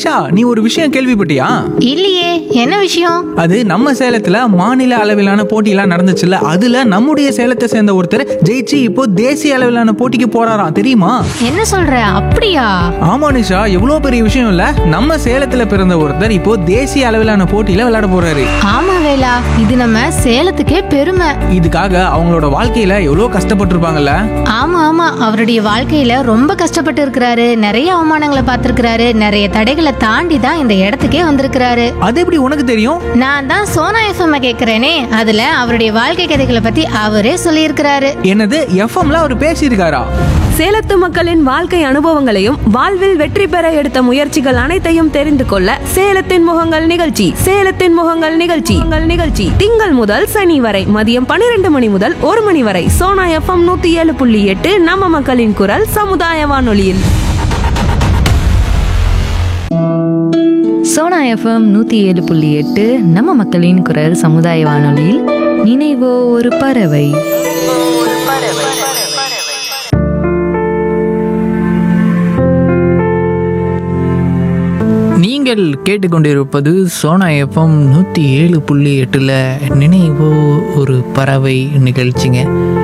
நிஷா, நீ ஒரு விஷயம் கேள்விப்பட்டியா? இல்லையே, என்ன விஷயம்? அது நம்ம சேலத்துல மாநில அளவிலான போட்டியெல்லாம் நடந்துச்சுல்ல, அதுல நம்முடைய சேலத்தை சேர்ந்த ஒருத்தர் ஜெயிச்சு இப்போ தேசிய அளவிலான போட்டிக்கு போறாராம், தெரியுமா? என்ன சொல்ற? அப்படியா? ஆமா நிஷா, எவ்வளவு பெரிய விஷயம் இல்ல. நம்ம சேலத்துல பிறந்த ஒருத்தர் இப்போ தேசிய அளவிலான போட்டியில விளையாட போறாரு. ஆமா வேலா, இது நம்ம சேலத்துக்கே பெருமை. இதுக்காக அவங்களோட வாழ்க்கையில எவ்வளவு கஷ்டப்பட்டிருப்பாங்கல்ல. ஆமா ஆமா, அவருடைய வாழ்க்கையில ரொம்ப கஷ்டப்பட்டு இருக்கிறாரு. நிறைய அவமானங்களை பார்த்திருக்கிறாரு. நிறைய தடைகளை தாண்டி தான் இந்த இடத்துக்கே வந்திருக்கிறாரு. அது எப்படி உனக்கு தெரியும்? நான் தான் சோனா எஃப்எம் கேக்குறேனே, அதுல அவருடைய வாழ்க்கை கதைகளை பத்தி அவரே சொல்லியிருக்கிறாரு. என்னது, எஃப்எம்ல அவர் பேசியிருக்காரா? சேலத்து மக்களின் வாழ்க்கை அனுபவங்களையும் வாழ்வில் வெற்றி பெற எடுத்த முயற்சிகள் அனைத்தையும் தெரிந்து கொள்ள சேலத்தின் முகங்கள் நிகழ்ச்சி திங்கள் முதல் சனி வரை மதியம் 12 மணி முதல் 1 மணி வரை சோனா எஃப்எம் 107.8 நம்ம மக்களின் குரல் சமுதாய வானொலியில். சோனா எஃப்எம் 107.8 நம்ம மக்களின் குரல் சமுதாய வானொலியில் நினைவோ ஒரு பறவை. நீங்கள் கேட்டுக்கொண்டிருப்பது சோனா எஃப்எம் 107.8 நினைவோ ஒரு பறவை நிகழ்ச்சிங்க.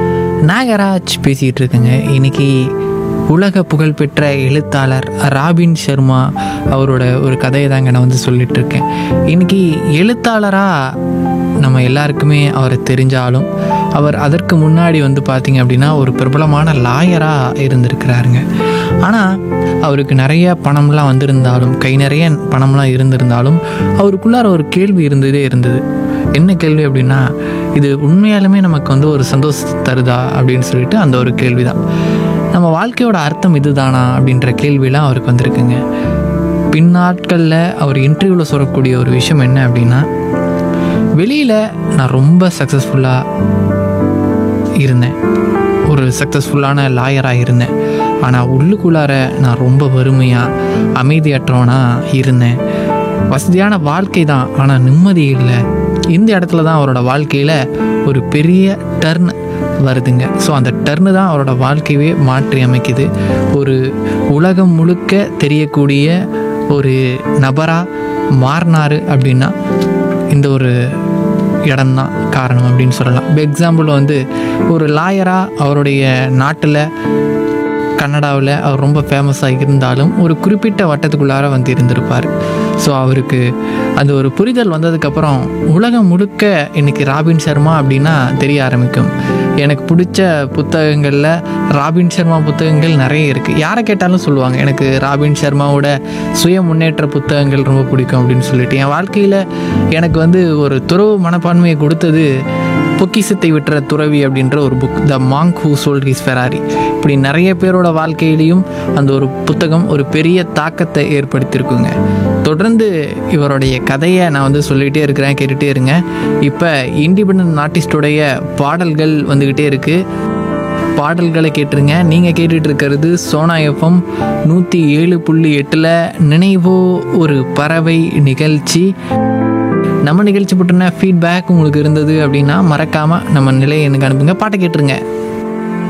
நாகராஜ் பேசிகிட்டு இருக்கேங்க. இன்னைக்கு உலக புகழ்பெற்ற எழுத்தாளர் ராபின் சர்மா அவரோட ஒரு கதையை தாங்க நான் வந்து சொல்லிட்டு இருக்கேன். இன்னைக்கு எழுத்தாளராக நம்ம எல்லாருக்குமே அவரை தெரிஞ்சாலும் அவர் அதற்கு முன்னாடி வந்து பார்த்திங்க அப்படின்னா ஒரு பிரபலமான லாயராக இருந்திருக்கிறாருங்க. ஆனால் அவருக்கு நிறைய பணம்லாம் வந்திருந்தாலும், கை நிறைய பணம்லாம் இருந்திருந்தாலும் அவருக்குள்ளார ஒரு கேள்வி இருந்தது. என்ன கேள்வி அப்படின்னா, இது உண்மையாலுமே நமக்கு வந்து ஒரு சந்தோஷத்தை தருதா அப்படின்னு சொல்லிட்டு அந்த ஒரு கேள்வி தான். நம்ம வாழ்க்கையோட அர்த்தம் இதுதானா அப்படின்ற கேள்வியெலாம் அவருக்கு வந்திருக்குங்க. பின்னாட்களில் அவர் இன்டர்வியூவில் சொல்லக்கூடிய ஒரு விஷயம் என்ன அப்படின்னா, வெளியில் நான் ரொம்ப சக்ஸஸ்ஃபுல்லாக இருந்தேன், ஒரு சக்ஸஸ்ஃபுல்லான லாயராக இருந்தேன். ஆனால் உள்ளுக்குள்ளார நான் ரொம்ப வறுமையாக அமைதியற்றவனாக இருந்தேன். வசதியான வாழ்க்கை தான், ஆனால் நிம்மதி இல்லை. இந்த இடத்துல தான் அவரோட வாழ்க்கையில் ஒரு பெரிய டர்ன் வருதுங்க. ஸோ அந்த டர்னு தான் அவரோட வாழ்க்கையே மாற்றி அமைக்குது. ஒரு உலகம் முழுக்க தெரியக்கூடிய ஒரு நபராக மாறினார் அப்படின்னா இந்த ஒரு இடம்தான் காரணம் அப்படின்னு சொல்லலாம். எக்ஸாம்பிள் வந்து ஒரு லாயராக அவருடைய நாட்டில் கனடாவில் அவர் ரொம்ப ஃபேமஸாக இருந்தாலும் ஒரு குறிப்பிட்ட வட்டத்துக்குள்ளார வந்து இருந்திருப்பார். ஸோ அவருக்கு அந்த ஒரு புரிதல் வந்ததுக்கப்புறம் உலகம் முழுக்க இன்றைக்கி ராபின் சர்மா அப்படின்னா தெரிய ஆரம்பிக்கும். எனக்கு பிடிச்ச புத்தகங்களில் ராபின் சர்மா புத்தகங்கள் நிறைய இருக்குது. யாரை கேட்டாலும் சொல்லுவாங்க, எனக்கு ராபின் சர்மாவோட சுய முன்னேற்ற புத்தகங்கள் ரொம்ப பிடிக்கும் அப்படின்னு சொல்லிட்டு. என் வாழ்க்கையில் எனக்கு வந்து ஒரு துறவு மனப்பான்மையை கொடுத்தது பொக்கிஷத்தை விட்டுற துறவி அப்படின்ற ஒரு book, the Monk who sold his Ferrari. இப்படி நிறைய பேரோட வாழ்க்கையிலையும் அந்த ஒரு புத்தகம் ஒரு பெரிய தாக்கத்தை ஏற்படுத்தியிருக்குங்க. தொடர்ந்து இவருடைய கதையை நான் வந்து சொல்லிகிட்டே இருக்கிறேன், கேட்டுகிட்டே இருங்க. இப்போ இண்டிபெண்டன்ட் ஆர்டிஸ்டோடைய பாடல்கள் வந்துக்கிட்டே இருக்குது, பாடல்களை கேட்டுருங்க. நீங்கள் கேட்டுட்டு இருக்கிறது சோனா எஃப்எம் 107.8 நினைவோ ஒரு பறவை நிகழ்ச்சி. நம்ம நிகழ்ச்சி பற்றின ஃபீட்பேக் உங்களுக்கு இருந்தது அப்படின்னா மறக்காமல் நம்ம நிலையை எனக்கு அனுப்புங்க. பாட்டை கேட்டுருங்க.